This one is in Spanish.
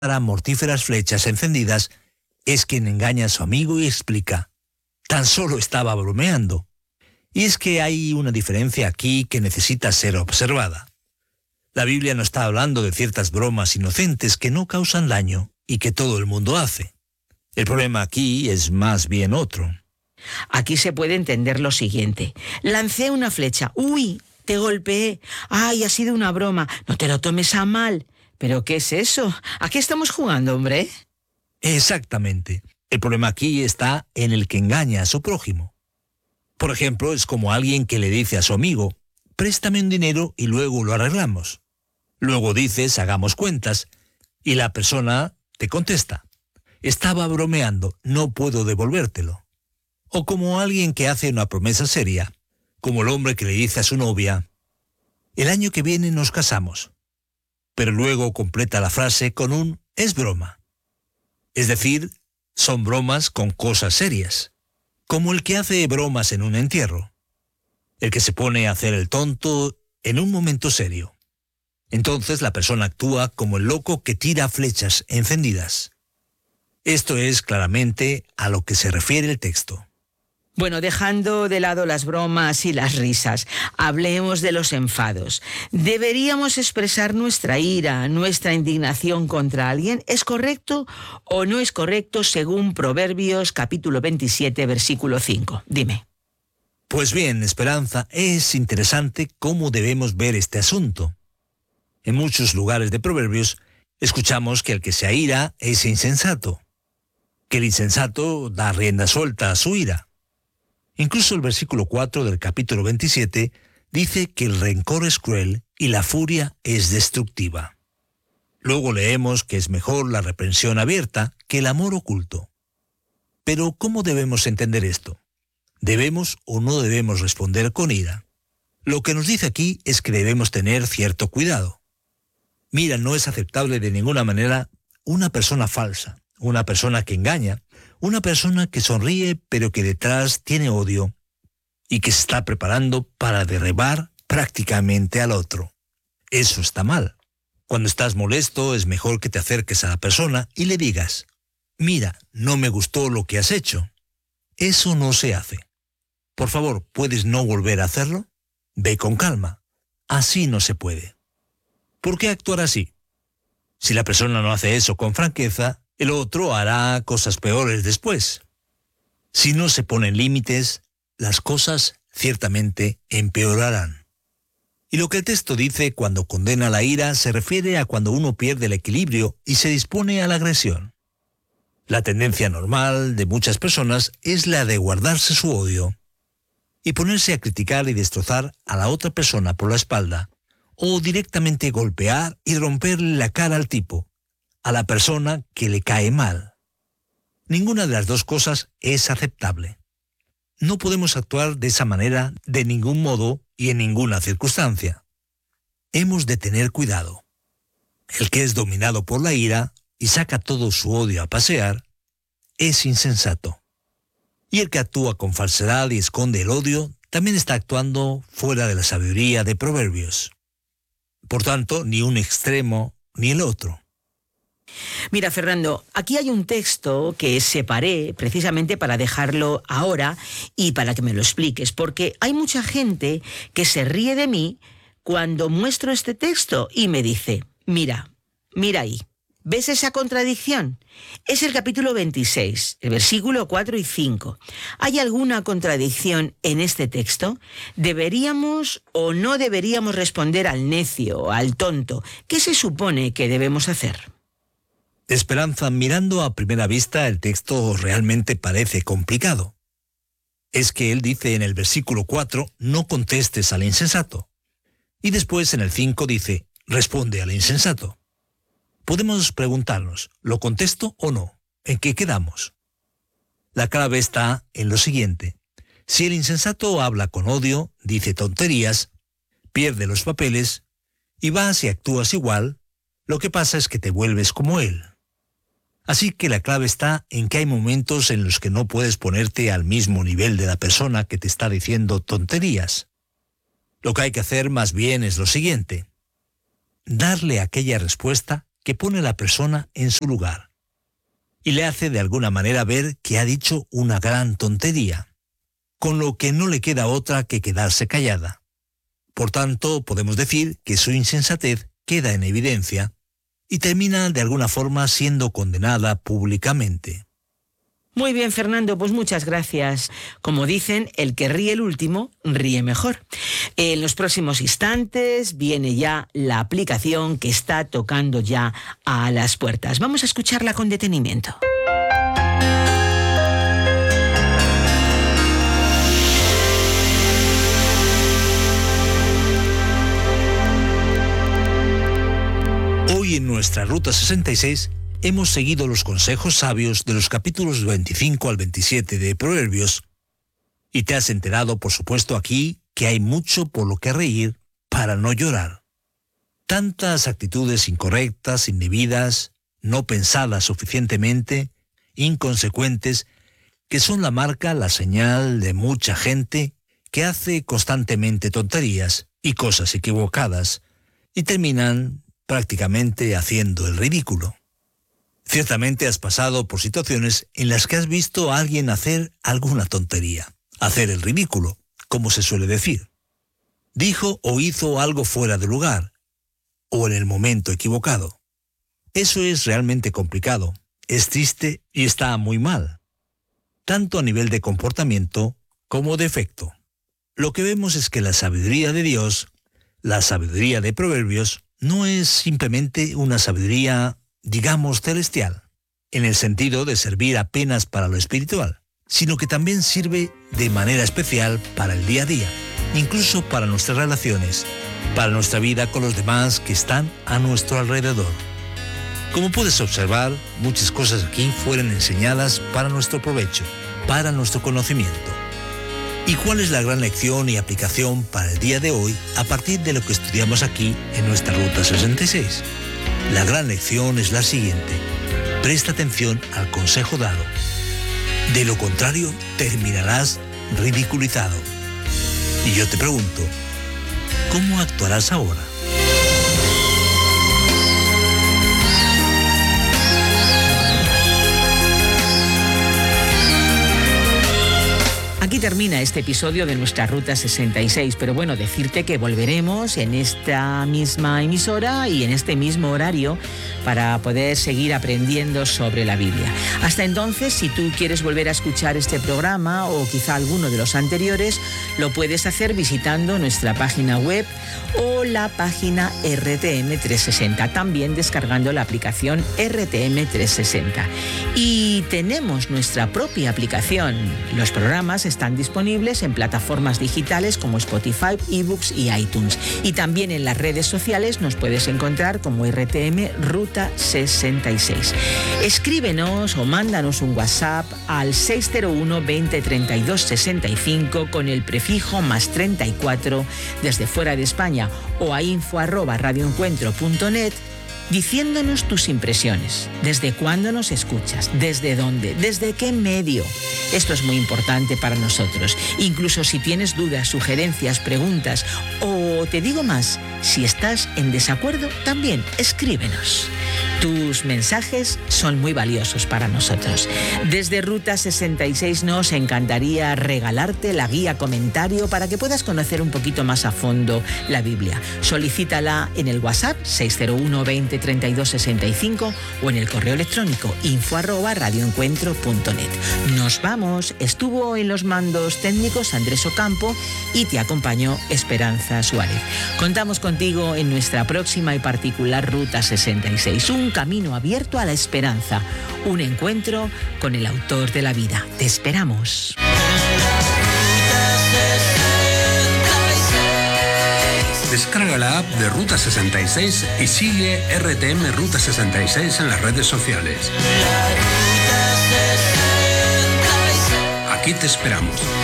mortíferas flechas encendidas es quien engaña a su amigo y explica: tan solo estaba bromeando. Y es que hay una diferencia aquí que necesita ser observada. La Biblia no está hablando de ciertas bromas inocentes que no causan daño y que todo el mundo hace. El problema aquí es más bien otro. Aquí se puede entender lo siguiente. Lancé una flecha. ¡Uy! Te golpeé. ¡Ay, ha sido una broma! No te lo tomes a mal. ¿Pero qué es eso? ¿A qué estamos jugando, hombre? Exactamente. El problema aquí está en el que engaña a su prójimo. Por ejemplo, es como alguien que le dice a su amigo: préstame un dinero y luego lo arreglamos. Luego dices: hagamos cuentas, y la persona te contesta: estaba bromeando, no puedo devolvértelo. O como alguien que hace una promesa seria, como el hombre que le dice a su novia: el año que viene nos casamos. Pero luego completa la frase con un «es broma». Es decir, son bromas con cosas serias, como el que hace bromas en un entierro, el que se pone a hacer el tonto en un momento serio. Entonces la persona actúa como el loco que tira flechas encendidas. Esto es claramente a lo que se refiere el texto. Bueno, dejando de lado las bromas y las risas, hablemos de los enfados. ¿Deberíamos expresar nuestra ira, nuestra indignación contra alguien? ¿Es correcto o no es correcto según Proverbios capítulo 27, versículo 5? Dime. Pues bien, Esperanza, es interesante cómo debemos ver este asunto. En muchos lugares de Proverbios escuchamos que el que se aira es insensato, que el insensato da rienda suelta a su ira. Incluso el versículo 4 del capítulo 27 dice que el rencor es cruel y la furia es destructiva. Luego leemos que es mejor la reprensión abierta que el amor oculto. Pero ¿cómo debemos entender esto? ¿Debemos o no debemos responder con ira? Lo que nos dice aquí es que debemos tener cierto cuidado. Mira, no es aceptable de ninguna manera una persona falsa, una persona que engaña, una persona que sonríe pero que detrás tiene odio y que se está preparando para derribar prácticamente al otro. Eso está mal. Cuando estás molesto es mejor que te acerques a la persona y le digas: mira, no me gustó lo que has hecho. Eso no se hace. Por favor, ¿puedes no volver a hacerlo? Ve con calma. Así no se puede. ¿Por qué actuar así? Si la persona no hace eso con franqueza, el otro hará cosas peores después. Si no se ponen límites, las cosas ciertamente empeorarán. Y lo que el texto dice cuando condena la ira se refiere a cuando uno pierde el equilibrio y se dispone a la agresión. La tendencia normal de muchas personas es la de guardarse su odio y ponerse a criticar y destrozar a la otra persona por la espalda, o directamente golpear y romperle la cara al tipo, a la persona que le cae mal. Ninguna de las dos cosas es aceptable. No podemos actuar de esa manera de ningún modo y en ninguna circunstancia. Hemos de tener cuidado. El que es dominado por la ira y saca todo su odio a pasear es insensato. Y el que actúa con falsedad y esconde el odio también está actuando fuera de la sabiduría de Proverbios. Por tanto, ni un extremo ni el otro. Mira, Fernando, aquí hay un texto que separé precisamente para dejarlo ahora y para que me lo expliques, porque hay mucha gente que se ríe de mí cuando muestro este texto y me dice: mira ahí, ¿ves esa contradicción? Es el capítulo 26, el versículo 4 y 5. ¿Hay alguna contradicción en este texto? ¿Deberíamos o no deberíamos responder al necio, al tonto? ¿Qué se supone que debemos hacer? Esperanza, mirando a primera vista el texto realmente parece complicado. Es que él dice en el versículo 4, no contestes al insensato. Y después en el 5 dice, responde al insensato. Podemos preguntarnos, ¿lo contesto o no? ¿En qué quedamos? La clave está en lo siguiente. Si el insensato habla con odio, dice tonterías, pierde los papeles, y vas y actúas igual, lo que pasa es que te vuelves como él. Así que la clave está en que hay momentos en los que no puedes ponerte al mismo nivel de la persona que te está diciendo tonterías. Lo que hay que hacer más bien es lo siguiente: darle aquella respuesta que pone a la persona en su lugar y le hace de alguna manera ver que ha dicho una gran tontería, con lo que no le queda otra que quedarse callada. Por tanto, podemos decir que su insensatez queda en evidencia y termina de alguna forma siendo condenada públicamente. Muy bien, Fernando, pues muchas gracias. Como dicen, el que ríe el último, ríe mejor. En los próximos instantes viene ya la aplicación que está tocando ya a las puertas. Vamos a escucharla con detenimiento. Hoy en nuestra Ruta 66 hemos seguido los consejos sabios de los capítulos 25 al 27 de Proverbios y te has enterado, por supuesto, aquí que hay mucho por lo que reír para no llorar. Tantas actitudes incorrectas, indebidas, no pensadas suficientemente, inconsecuentes, que son la marca, la señal de mucha gente que hace constantemente tonterías y cosas equivocadas y terminan prácticamente haciendo el ridículo. Ciertamente has pasado por situaciones en las que has visto a alguien hacer alguna tontería, hacer el ridículo, como se suele decir. Dijo o hizo algo fuera de lugar, o en el momento equivocado. Eso es realmente complicado, es triste y está muy mal, tanto a nivel de comportamiento como de efecto. Lo que vemos es que la sabiduría de Dios, la sabiduría de Proverbios, no es simplemente una sabiduría, digamos, celestial, en el sentido de servir apenas para lo espiritual, sino que también sirve de manera especial para el día a día, incluso para nuestras relaciones, para nuestra vida con los demás que están a nuestro alrededor. Como puedes observar, muchas cosas aquí fueron enseñadas para nuestro provecho, para nuestro conocimiento. ¿Y cuál es la gran lección y aplicación para el día de hoy a partir de lo que estudiamos aquí en nuestra Ruta 66? La gran lección es la siguiente: presta atención al consejo dado. De lo contrario, terminarás ridiculizado. Y yo te pregunto, ¿cómo actuarás ahora? Aquí termina este episodio de nuestra Ruta 66, pero bueno, decirte que volveremos en esta misma emisora y en este mismo horario para poder seguir aprendiendo sobre la Biblia. Hasta entonces, si tú quieres volver a escuchar este programa o quizá alguno de los anteriores, lo puedes hacer visitando nuestra página web o la página RTM360, también descargando la aplicación RTM360. Y tenemos nuestra propia aplicación. Los programas están disponibles en plataformas digitales como Spotify, eBooks y iTunes. Y también en las redes sociales nos puedes encontrar como RTM Ruta 66. Escríbenos o mándanos un WhatsApp al 601 20 32 65 con el prefijo +34 desde fuera de España o a info@radioencuentro.net, diciéndonos tus impresiones, desde cuándo nos escuchas, desde dónde, desde qué medio. Esto es muy importante para nosotros. Incluso si tienes dudas, sugerencias, preguntas o, te digo más, si estás en desacuerdo, también escríbenos. Tus mensajes son muy valiosos para nosotros. Desde Ruta 66 nos encantaría regalarte la guía comentario para que puedas conocer un poquito más a fondo la Biblia. Solicítala en el WhatsApp 601 20 32 65 o en el correo electrónico info@radioencuentro.net. Nos vamos. Estuvo en los mandos técnicos Andrés Ocampo y te acompañó Esperanza Suárez. Contamos contigo en nuestra próxima y particular Ruta 66. Un camino abierto a la esperanza. Un encuentro con el autor de la vida. Te esperamos. Descarga la app de Ruta 66 y sigue RTM Ruta 66 en las redes sociales. Aquí te esperamos.